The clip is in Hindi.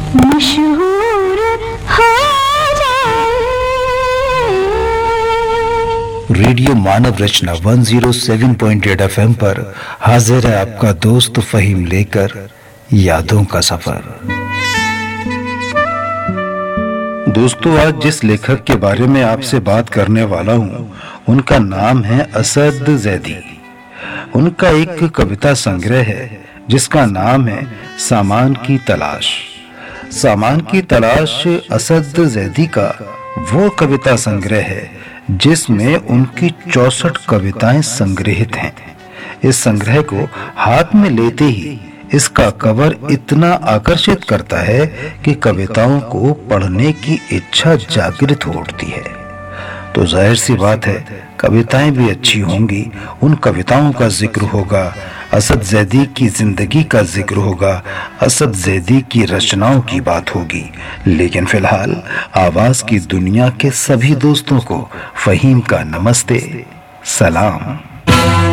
मशहूर हो जाए। रेडियो मानव रचना 107.8 FM पर हाजिर है आपका दोस्त फहीम लेकर यादों का सफर। दोस्तों, आज जिस लेखक के बारे में आपसे बात करने वाला हूं, उनका नाम है असद जैदी। उनका एक कविता संग्रह है जिसका नाम है सामान की तलाश। सामान की तलाश असद जैदी का वो कविता संग्रह है जिसमें उनकी 64 कविताएं संग्रहित हैं। इस संग्रह को हाथ में लेते ही इसका कवर इतना आकर्षित करता है कि कविताओं को पढ़ने की इच्छा जागृत हो उठती है। तो जाहिर सी बात है, कविताएं भी अच्छी होंगी। उन कविताओं का जिक्र होगा, असद जैदी की जिंदगी का जिक्र होगा, असद जैदी की रचनाओं की बात होगी। लेकिन फिलहाल आवाज की दुनिया के सभी दोस्तों को फहीम का नमस्ते, सलाम।